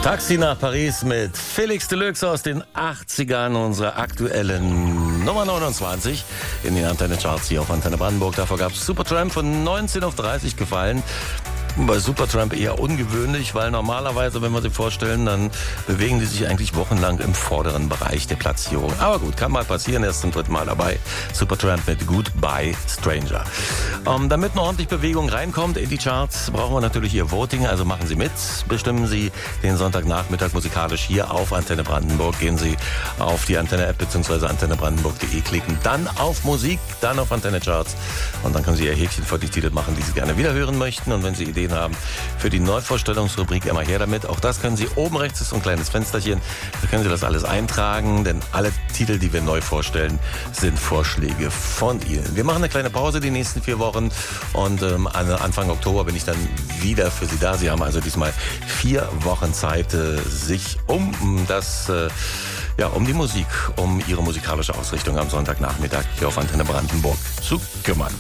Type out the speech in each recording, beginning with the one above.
Taxi nach Paris mit Felix Deluxe aus den 80ern, unsere aktuellen Nummer 29 in den Antenne-Charts hier auf Antenne Brandenburg. Davor gab es Supertramp von 19 auf 30 gefallen. Bei Supertramp eher ungewöhnlich, weil normalerweise, wenn wir sie vorstellen, dann bewegen die sich eigentlich wochenlang im vorderen Bereich der Platzierung. Aber gut, kann mal passieren, erst zum dritten Mal dabei. Supertramp mit Goodbye Stranger. Damit eine ordentlich Bewegung reinkommt in die Charts, brauchen wir natürlich Ihr Voting, also machen Sie mit. Bestimmen Sie den Sonntagnachmittag musikalisch hier auf Antenne Brandenburg. Gehen Sie auf die Antenne-App bzw. antennebrandenburg.de, klicken dann auf Musik, dann auf Antenne Charts und dann können Sie Ihr Häkchen vor die Titel machen, die Sie gerne wiederhören möchten. Und wenn Sie Ideen haben für die Neuvorstellungsrubrik, immer her damit. Auch das können Sie, oben rechts ist so ein kleines Fensterchen, da können Sie das alles eintragen, denn alle Titel, die wir neu vorstellen, sind Vorschläge von Ihnen. Wir machen eine kleine Pause die nächsten 4 Wochen und Anfang Oktober bin ich dann wieder für Sie da. Sie haben also diesmal 4 Wochen Zeit, sich um die Musik, um Ihre musikalische Ausrichtung am Sonntagnachmittag hier auf Antenne Brandenburg zu kümmern.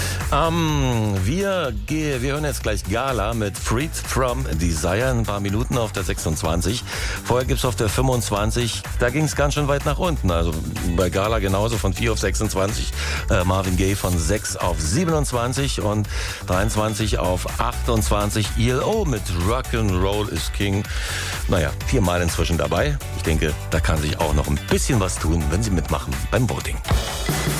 Wir hören jetzt gleich Gala mit Freed from Desire, ein paar Minuten auf der 26. Vorher gibt's auf der 25, da ging's ganz schön weit nach unten. Also bei Gala genauso von 4 auf 26, Marvin Gaye von 6 auf 27 und 23 auf 28, ELO mit Rock'n'Roll is King. Naja, 4-mal inzwischen dabei. Ich denke, da kann sich auch noch ein bisschen was tun, wenn Sie mitmachen beim Voting.